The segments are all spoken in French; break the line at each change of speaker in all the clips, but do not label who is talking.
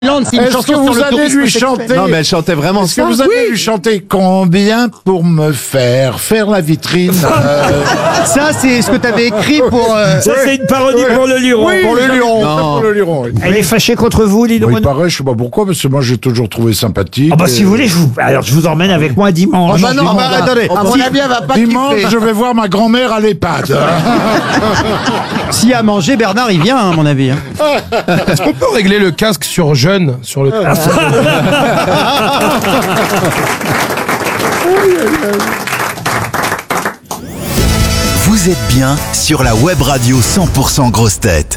Est-ce que vous allez lui chanter?
Non, mais elle chantait vraiment
Est-ce que
ça.
vous allez lui chanter combien pour me faire la vitrine?
Ça, c'est ce que t'avais écrit pour...
Ça, c'est une parodie pour le Luron.
Oui,
pour le Luron.
Non.
Pour le Luron, oui.
Elle est fâchée contre vous, Lydon.
Oui, pareil, je sais pas pourquoi, parce que moi j'ai toujours trouvé sympathique.
Ah bah si vous voulez, je vous emmène avec moi dimanche.
Ah bah non, bah, attendez. À mon avis, elle va pas
Dimanche,
kiffer.
je vais voir ma grand-mère à l'EHPAD.
S'il y a à manger, Bernard, il vient, à mon avis. hein.
Est-ce qu'on peut régler le casque sur jeune sur le
Vous êtes bien sur la web radio 100% Grosses Têtes.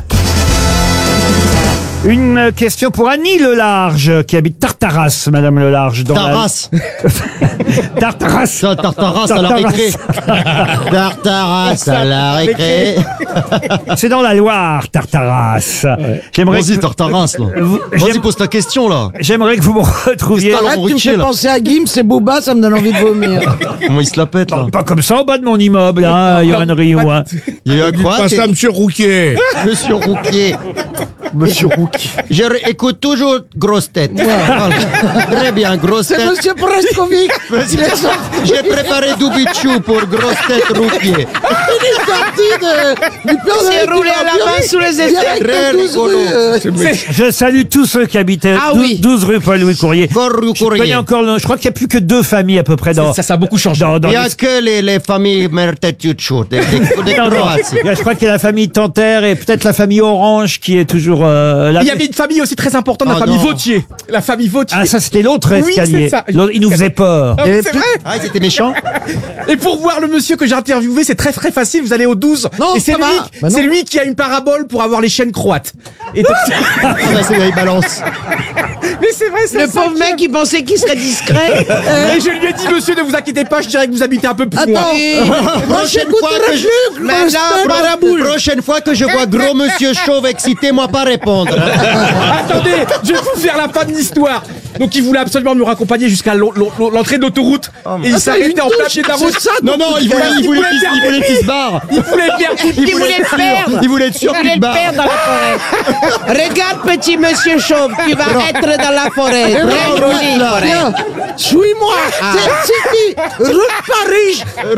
Une question pour Annie Lelarge, qui habite Tartaras, Madame Lelarge.
Tartaras.
Tartaras.
Ça, Tartaras à la récré. Tartaras à la récré.
C'est dans la Loire, Tartaras. J'aimerais
Vas-y,
que-
Tartaras, là.
j'aime-
Vas-y, pose ta question, là.
J'aimerais que vous me retrouviez.
Arrête,
Arrête, tu me
Ruquier,
fais
là.
penser à Gims et Booba, ça me donne envie de vomir.
Comment il se la pète, là?
Pas comme ça au bas de mon immeuble, hein, Yoann Rioux. Hein.
Il y a eu un quoi?
Passe à Monsieur Rouquier.
Monsieur Rouquier. Monsieur Rouquier. Écoute toujours Grosse Tête. Très bien, Grosse
C'est
Tête.
Monsieur Preskovic.
J'ai préparé du bichou pour Grosse Tête Rouquier.
Une partie du plan
C'est roulé à la main sous les aisselles.
Très rigolo.
Je salue tous ceux qui habitaient
Ah
12,
oui.
12 rue Paul-Louis Courrier.
Rue
Je connais
Courrier.
encore je crois qu'il n'y a plus que 2 familles à peu près dans.
Ça a beaucoup changé.
dans
Il n'y a
les-
que les familles Mertetuccio, des
Non, non.
Croaties.
Je crois qu'il y a la famille Tanter et peut-être la famille Orange qui est toujours là.
Il y avait une famille aussi très importante, la
Oh
famille
non.
Vautier. La famille Vautier.
Ah, ça c'était l'autre
Oui,
escalier.
c'est ça.
L'autre, il nous faisait peur.
Ah, c'est vrai.
Ah, ils étaient méchants?
Et pour voir le monsieur que j'ai interviewé, c'est très très facile. Vous allez au 12.
Non,
et c'est
ça
lui,
va. Bah non.
c'est lui qui a une parabole pour avoir les chaînes croates. Et donc-
Ah, bah, c'est il balance.
mais c'est vrai, c'est
Le
ça.
pauvre mec, il pensait qu'il serait discret.
Et je lui ai dit, monsieur, ne vous inquiétez pas, je dirais que vous habitez un peu plus loin.
Prochaine fois que je... Prochaine fois que je vois gros monsieur chauve excité, moi pas répondre.
Attendez, je vais vous faire la fin de l'histoire. Donc il voulait absolument me raccompagner jusqu'à l'entrée de l'autoroute. Et il s'arrêtait en plein pied de la route.
Non, non, il voulait qu'il se barre.
Il voulait faire
Il voulait le perdre.
Il voulait être sûr
Il
qu'il
voulait
se
le
barre.
perdre dans la forêt. Regarde, petit monsieur chauve, tu vas être dans la forêt. Très jolie forêt. Suis-moi. C'est Paris.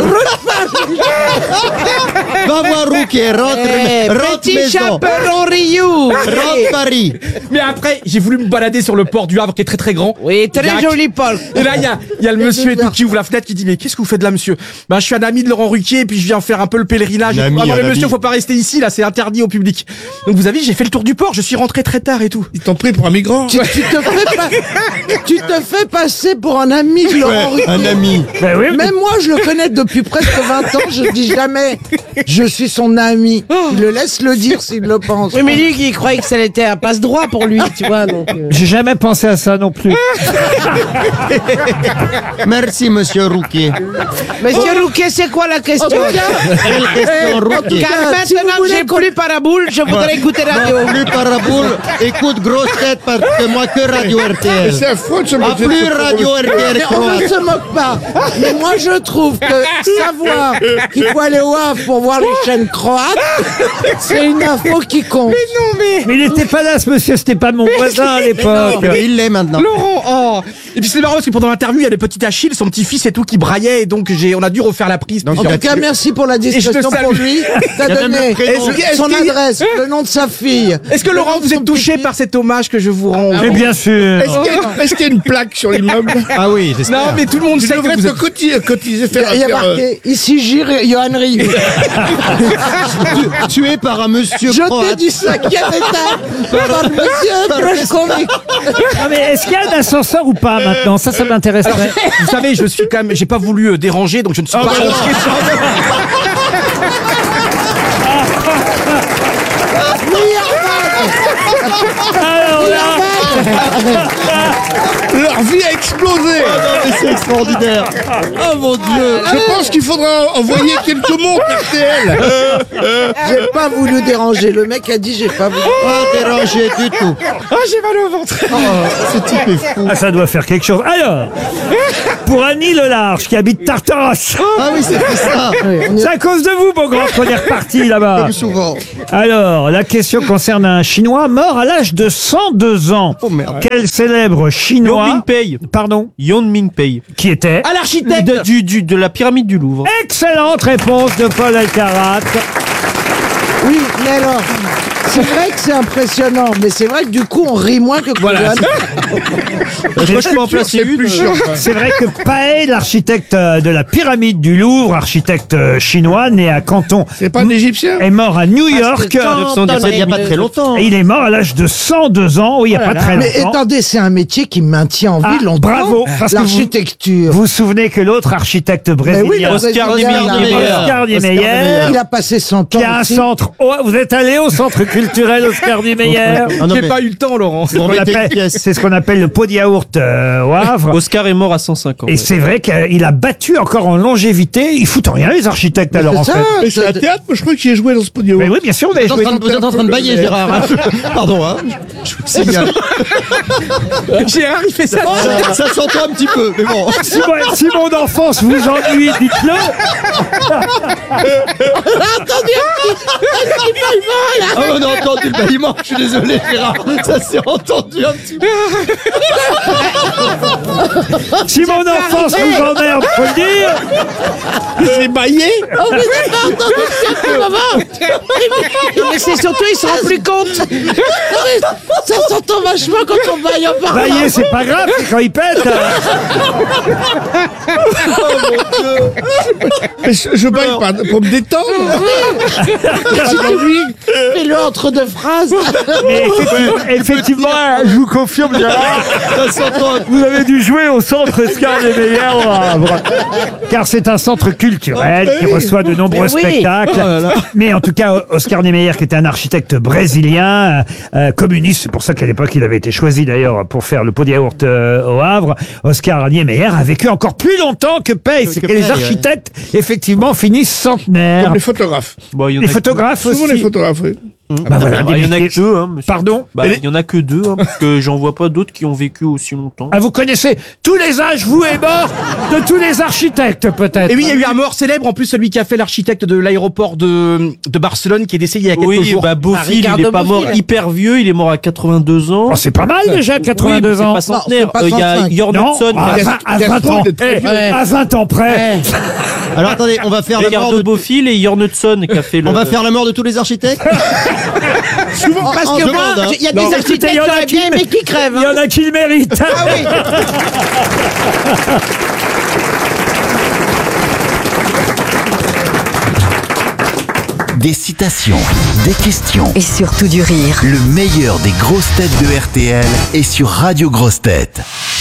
Va voir Rouquier, rentre
Petit
maison.
chaperon Rioux.
Rentre Paris.
Mais après, j'ai voulu me balader sur le port du Havre qui est très très grand.
Oui, très
Jacques.
joli Paul.
Et là, il y a le monsieur et tout qui ouvre la fenêtre qui dit mais qu'est-ce que vous faites là, monsieur? Ben, je suis un ami de Laurent Ruquier et puis je viens faire un peu le pèlerinage.
Un ami,
Ah non,
un
mais monsieur,
ami.
faut pas rester ici, là, c'est interdit au public. Donc vous avez vu, j'ai fait le tour du port, je suis rentré très tard et tout.
Ils t'ont pris pour un migrant.
Tu te fais passer pour un ami de Laurent Ruquier.
Un ami.
Ben oui,
Même moi, je le connais depuis presque 20 ans, je dis jamais je suis son ami. Il le laisse le dire s'il le pense.
Oui, mais lui, il croyait que ça était un passe-droit pour lui, tu vois. Donc,
j'ai jamais pensé à ça non plus.
Merci, monsieur Rouquier.
Monsieur Rouquet, c'est quoi la question
Quelle question, Rouquier?
Car maintenant que j'ai connu Paraboule, je voudrais écouter radio.
Plus Paraboule, écoute Grosse Tête parce que moi que Radio RTL.
C'est affreux de se
Ah,
moquer de
plus
ce
Radio
pauvre
RTL
Mais on ne
croate.
se moque pas. Mais moi, je trouve que savoir qu'il faut aller au Havre pour voir les chaînes croates, c'est une info qui compte.
Mais il n'était pas là, ce monsieur, c'était pas mon voisin à l'époque.
Mais il l'est maintenant.
Laurent, oh. Et puis c'est marrant parce que pendant l'interview, il y a le petit Achille, son petit-fils et tout qui braillait et donc on a dû refaire la prise.
En tout cas, merci pour la discussion
salue.
pour lui. T'as
Il y a même
donné
le prénom.
son adresse, le nom de sa fille.
Est-ce que Laurent, vous êtes touché par cet hommage que je vous rends?
Mais bien sûr.
Est-ce qu'il y a une plaque sur l'immeuble?
Ah oui, j'espère.
Non, mais tout le monde
Tu
sait que
devrais
vous
te
êtes...
cotiser,
Il y a marqué ici Gire Johan Rioux.
Tué par un monsieur
Je t'ai
croate.
dit ça qui avait été par monsieur Preskovic.
Non, mais est-ce qu'il y a un ascenseur ou pas maintenant? Ça m'intéresserait.
Vous savez, je suis quand même... J'ai pas voulu déranger, donc je ne suis pas...
Alors là,
Leur vie a explosé.
c'est extraordinaire. Oh mon Dieu.
Je pense qu'il faudra envoyer quelques montres RTL.
J'ai pas voulu déranger. Le mec a dit j'ai pas voulu.
Pas dérangé du tout.
Ah, j'ai mal au ventre.
Ce type est fou.
Ah, ça doit faire quelque chose. Alors, pour Annie Lelarge, qui habite Tartaras.
Ah oui, c'est ça.
C'est à cause de vous, mon grand, qu'on est reparti là-bas.
Comme souvent.
Alors, la question concerne un Chinois mort à l'âge de 102 ans.
Oh merde.
Quel célèbre Chinois... Pardon.
Yon Mingpei.
Qui était...
À l'architecte.
De la pyramide du Louvre.
Excellente réponse de Paul Alcarat.
Oui, mais alors, c'est vrai que c'est impressionnant, mais c'est vrai que du coup, on rit moins que
Voilà.
Je peux en placer une.
C'est vrai que Pae, l'architecte de la pyramide du Louvre, architecte chinois, né à Canton,
C'est pas un Égyptien?
est mort à New York.
Il n'y a pas très longtemps.
Et il est mort à l'âge de 102 ans, oui, il n'y a pas très
Mais
longtemps.
attendez, c'est un métier qui maintient en vie
Ah,
longtemps.
bravo, parce que
l'architecture.
Vous vous souvenez que l'autre architecte
Mais oui,
brésilien,
Oscar
Oscar Niemeyer,
il a passé 100 ans.
qui a un
aussi.
centre... Oh, vous êtes allé au centre culturel Oscar Niemeyer?
Ah non,
J'ai
mais-
pas eu le temps, Laurent.
Bon, mais
C'est ce qu'on appelle le pot de yaourt au Havre.
Oscar est mort à 105 ans.
Et c'est vrai qu'il a battu encore en longévité. Ils foutent rien, les architectes, alors, en
C'est
fait.
ça,
Mais c'est un théâtre, moi je crois qu'il a joué dans ce podium.
Mais oui, bien sûr, vous avez joué.
Vous êtes en train de bailler, Gérard. Hein. Pardon, hein. Je vous signale.
Gérard, il fait ça.
Ça s'entend un petit peu, mais bon.
Si mon enfance vous ennuie, dites-le.
Ah, on a entendu le bâillement. Je suis désolé, Gérard. Ça s'est entendu un petit peu.
Si mon enfance vous emmerde, faut le dire.
C'est baillé.
Mais c'est surtout, il se rend plus compte. Ça s'entend vachement quand on baille en parlant.
Bailler, c'est pas grave, c'est quand il pète.
Mais je baille pas pour me détendre.
Fais-le entre deux phrases.
Mais effectivement, je vous confirme, Gérard,
Ça s'entend.
vous avez dû jouer au centre Oscar Niemeyer au Havre. Car c'est un centre culturel qui reçoit de nombreux
Mais oui.
spectacles. Mais en tout cas, Oscar Niemeyer, qui était un architecte brésilien, communiste, c'est pour ça qu'à l'époque, il avait été choisi d'ailleurs pour faire le pot de yaourt au Havre. Oscar Niemeyer a vécu encore plus longtemps que Paye. C'est que les architectes, effectivement, finissent centenaires.
Comme les photographes.
Bon, il y en
Les
a
photographes
Souvent
aussi.
les photographes, oui.
Bah voilà,
il y en a
des-
que deux, hein, monsieur.
Pardon?
Bah, il y en a que deux, hein, parce que j'en vois pas d'autres qui ont vécu aussi longtemps.
Ah, vous connaissez tous les âges, vous et morts, de tous les architectes, peut-être.
Et oui, il y a eu un mort célèbre, en plus celui qui a fait l'architecte de l'aéroport de Barcelone, qui est décédé il y a quelques
Oui,
jours.
bah, Beaufil, il
Ricardo
est pas mort
Beaufil.
hyper vieux, il est mort à 82 ans.
Oh, c'est pas mal déjà, 82
oui,
ans.
mais c'est pas centenaire.
Non, c'est pas
Il y a
35.
Jörn
Non,
Hudson,
à 20 à 20 ans. À 20 ans près.
Alors attendez, on va faire la mort
Ricardo
de...
Beaufil et Jörn Hudson qui a fait le.
On va faire la mort de tous les architectes.
Souvent, parce que
demande,
moi,
hein.
il y a
Non,
des architectes
écoutez, il y en
qui
a
auraient
qui-
bien aimé qui crèvent.
Il y en a qui le méritent.
Ah oui.
Des citations, des questions.
Et surtout du rire.
Le meilleur des grosses têtes de RTL est sur Radio Grosses Têtes.